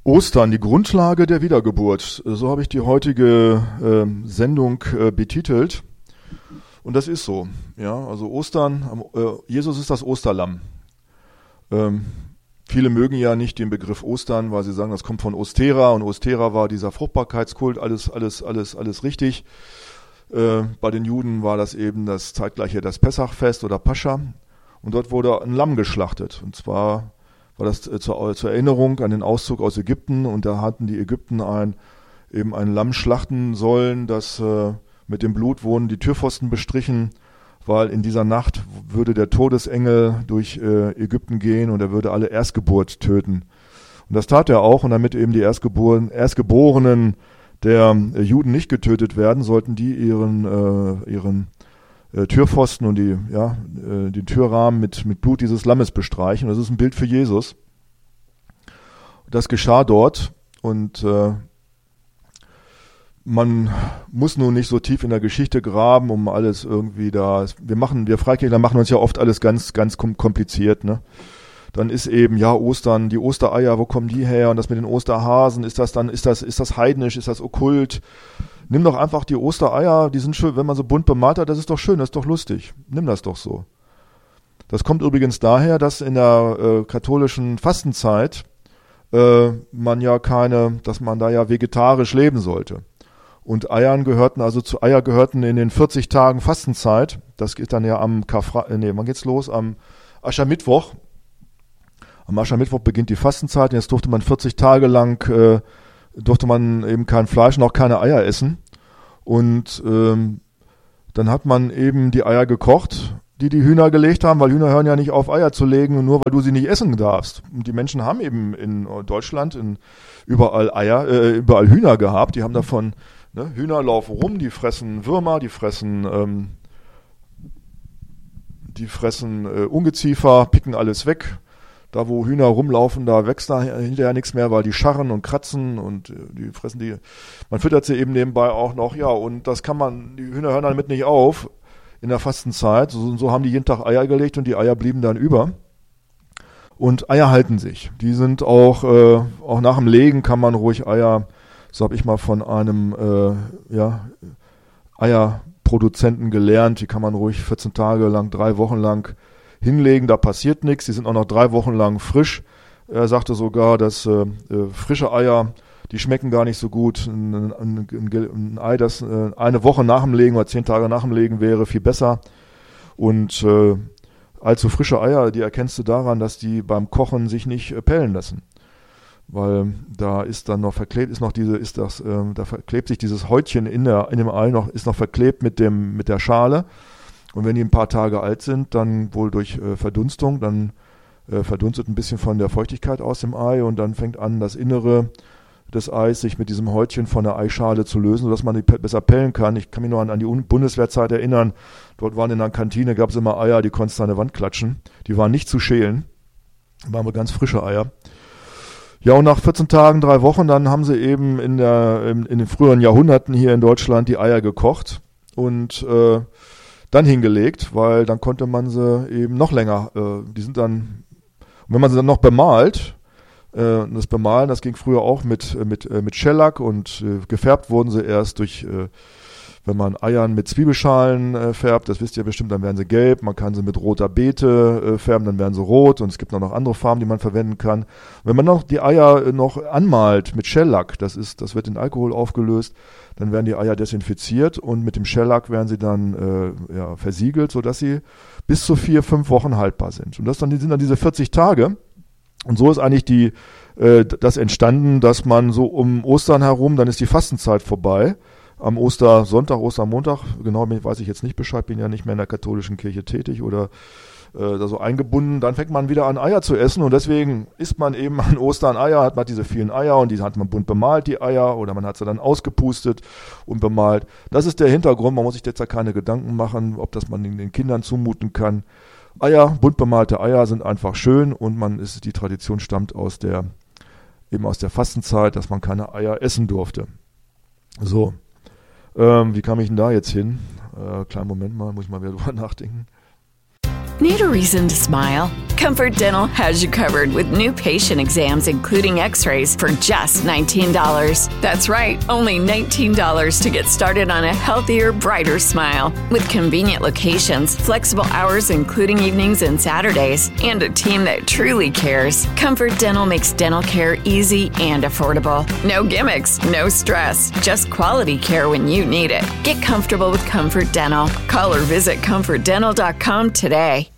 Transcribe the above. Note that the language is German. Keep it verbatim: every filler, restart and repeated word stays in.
Ostern, die Grundlage der Wiedergeburt. So habe ich die heutige äh, Sendung äh, betitelt. Und das ist so. Ja, also Ostern, äh, Jesus ist das Osterlamm. Ähm, viele mögen ja nicht den Begriff Ostern, weil sie sagen, das kommt von Ostera und Ostera war dieser Fruchtbarkeitskult, alles, alles, alles, alles richtig. Äh, bei den Juden war das eben das zeitgleiche das Pessachfest oder Pascha. Und dort wurde ein Lamm geschlachtet. Und zwar war das zur, zur Erinnerung an den Auszug aus Ägypten, und da hatten die Ägypten ein, eben ein Lamm schlachten sollen, das äh, mit dem Blut wurden die Türpfosten bestrichen, weil in dieser Nacht würde der Todesengel durch äh, Ägypten gehen und er würde alle Erstgeburt töten. Und das tat er auch, und damit eben die Erstgeborenen, Erstgeborenen der äh, Juden nicht getötet werden, sollten die ihren, äh, ihren Türpfosten und die, ja, den Türrahmen mit, mit Blut dieses Lammes bestreichen. Das ist ein Bild für Jesus. Das geschah dort, und äh, man muss nun nicht so tief in der Geschichte graben, um alles irgendwie da, wir machen, wir Freikirchler machen uns ja oft alles ganz, ganz kompliziert, ne? Dann ist eben, ja, Ostern, die Ostereier, wo kommen die her? Und das mit den Osterhasen, ist das dann, ist das, ist das heidnisch, ist das okkult? Nimm doch einfach die Ostereier, die sind schön, wenn man so bunt bemalt hat, das ist doch schön, das ist doch lustig. Nimm das doch so. Das kommt übrigens daher, dass in der äh, katholischen Fastenzeit äh, man ja keine, dass man da ja vegetarisch leben sollte. Und Eiern gehörten, also zu Eier gehörten in den vierzig Tagen Fastenzeit, das geht dann ja am Karfreitag, nee, wann geht's los? Am Aschermittwoch. Am Aschermittwoch beginnt die Fastenzeit, und jetzt durfte man vierzig Tage lang äh, durfte man eben kein Fleisch und auch keine Eier essen. Und ähm, dann hat man eben die Eier gekocht, die die Hühner gelegt haben, weil Hühner hören ja nicht auf, Eier zu legen, nur weil du sie nicht essen darfst. Und die Menschen haben eben in Deutschland in überall Eier, äh, überall Hühner gehabt. Die haben davon, ne, Hühner laufen rum, die fressen Würmer, die fressen, ähm, die fressen äh, Ungeziefer, picken alles weg. Da, wo Hühner rumlaufen, da wächst da hinterher nichts mehr, weil die scharren und kratzen und die fressen die. Man füttert sie eben nebenbei auch noch, ja, und das kann man, die Hühner hören damit nicht auf in der Fastenzeit. So, so haben die jeden Tag Eier gelegt, und die Eier blieben dann über. Und Eier halten sich. Die sind auch, äh, auch nach dem Legen kann man ruhig Eier, so habe ich mal von einem, äh, ja, Eierproduzenten gelernt, die kann man ruhig vierzehn Tage lang, drei Wochen lang hinlegen, da passiert nichts, die sind auch noch drei Wochen lang frisch. Er sagte sogar, dass äh, frische Eier, die schmecken gar nicht so gut. Ein, ein, ein, ein Ei, das äh, eine Woche nach dem Legen oder zehn Tage nach dem Legen wäre, viel besser. Und äh, allzu frische Eier, die erkennst du daran, dass die beim Kochen sich nicht äh, pellen lassen. Weil da ist dann noch verklebt, ist noch diese, ist das, äh, da verklebt sich dieses Häutchen in der, in dem Ei noch, ist noch verklebt mit dem, mit der Schale. Und wenn die ein paar Tage alt sind, dann wohl durch äh, Verdunstung, dann äh, verdunstet ein bisschen von der Feuchtigkeit aus dem Ei, und dann fängt an, das Innere des Eis sich mit diesem Häutchen von der Eischale zu lösen, sodass man die pe- besser pellen kann. Ich kann mich noch an, an die Un- Bundeswehrzeit erinnern. Dort waren in der Kantine, gab es immer Eier, die konntest du an der Wand klatschen. Die waren nicht zu schälen. Waren aber ganz frische Eier. Ja, und nach vierzehn Tagen, drei Wochen, dann haben sie eben in, der, in, in den früheren Jahrhunderten hier in Deutschland die Eier gekocht und äh, dann hingelegt, weil dann konnte man sie eben noch länger, äh, die sind dann, und wenn man sie dann noch bemalt, äh, das Bemalen, das ging früher auch mit, mit, äh, mit Schellack, und äh, gefärbt wurden sie erst durch, äh, wenn man Eiern mit Zwiebelschalen äh, färbt, das wisst ihr bestimmt, dann werden sie gelb, man kann sie mit roter Beete äh, färben, dann werden sie rot, und es gibt noch andere Farben, die man verwenden kann. Und wenn man noch die Eier äh, noch anmalt mit Schellack, das ist, das wird in Alkohol aufgelöst, dann werden die Eier desinfiziert, und mit dem Schellack werden sie dann äh, ja, versiegelt, sodass sie bis zu vier, fünf Wochen haltbar sind. Und das dann, sind dann diese vierzig Tage. Und so ist eigentlich die, äh, das entstanden, dass man so um Ostern herum, dann ist die Fastenzeit vorbei. Am Ostersonntag, Ostermontag, genau weiß ich jetzt nicht Bescheid, bin ja nicht mehr in der katholischen Kirche tätig oder äh, da so eingebunden. Dann fängt man wieder an, Eier zu essen, und deswegen isst man eben an Ostern Eier, hat man diese vielen Eier, und die hat man bunt bemalt, die Eier, oder man hat sie dann ausgepustet und bemalt. Das ist der Hintergrund, man muss sich jetzt da keine Gedanken machen, ob das man den Kindern zumuten kann. Eier, bunt bemalte Eier sind einfach schön, und man ist, die Tradition stammt aus der, eben aus der Fastenzeit, dass man keine Eier essen durfte. So. Ähm, wie kam ich denn da jetzt hin? Äh, kleinen Moment mal, muss ich mal wieder drüber nachdenken. Need a reason to smile? Comfort Dental has you covered with new patient exams, including x-rays, for just nineteen dollars. That's right, only nineteen dollars to get started on a healthier, brighter smile. With convenient locations, flexible hours including evenings and Saturdays, and a team that truly cares, Comfort Dental makes dental care easy and affordable. No gimmicks, no stress, just quality care when you need it. Get comfortable with Comfort Dental. Call or visit comfort dental dot com today.